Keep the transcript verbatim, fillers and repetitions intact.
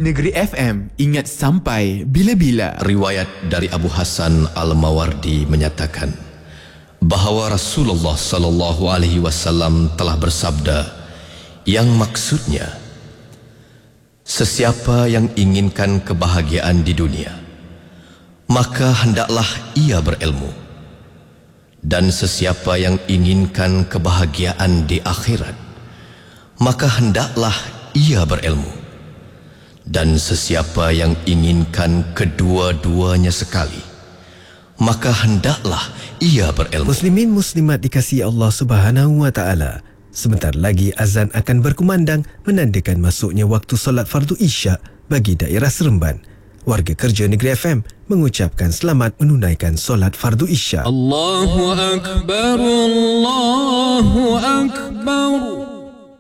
Negeri F M, ingat sampai bila-bila. Riwayat dari Abu Hasan Al-Mawardi menyatakan bahawa Rasulullah sallallahu alaihi wasallam telah bersabda, yang maksudnya, sesiapa yang inginkan kebahagiaan di dunia, maka hendaklah ia berilmu, dan sesiapa yang inginkan kebahagiaan di akhirat, maka hendaklah ia berilmu, dan sesiapa yang inginkan kedua-duanya sekali, maka hendaklah ia berilmu. Muslimin muslimat dikasihi Allah Subhanahu wa taala, sebentar lagi azan akan berkumandang menandakan masuknya waktu solat fardu Isyak bagi daerah Seremban. Warga kerja Negeri F M mengucapkan selamat menunaikan solat fardu Isyak. Allahu Akbar, Allahu Akbar.